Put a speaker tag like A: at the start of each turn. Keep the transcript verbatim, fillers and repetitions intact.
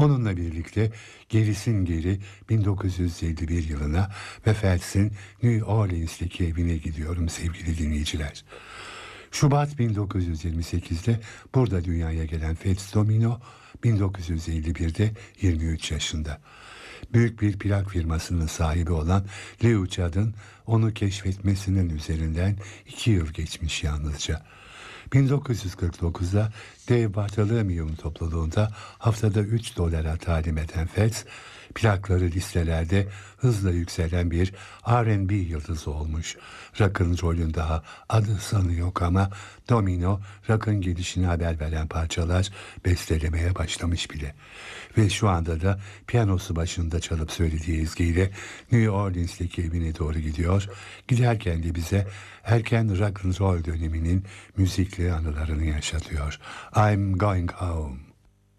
A: Onunla birlikte gerisin geri bin dokuz yüz elli bir yılına ve Feltz'in New Orleans'teki evine gidiyorum sevgili dinleyiciler. Şubat bin dokuz yüz yirmi sekizde burada dünyaya gelen Fats Domino bin dokuz yüz elli birde yirmi üç yaşında. Büyük bir plak firmasının sahibi olan Leo Chad'ın onu keşfetmesinin üzerinden iki yıl geçmiş yalnızca. bin dokuz yüz kırk dokuzda Dave Bartholomew topluluğunda haftada üç dolara talim eden Fats, plakları listelerde hızla yükselen bir R and B yıldızı olmuş. Rock'n'roll'ün daha adı sanı yok ama Domino, rock'ın gelişine haber veren parçalar bestelemeye başlamış bile. Ve şu anda da piyanosu başında çalıp söylediği ezgiyle New Orleans'teki evine doğru gidiyor. Giderken de bize erken rock'n'roll döneminin müzikli anılarını yaşatıyor. I'm going home.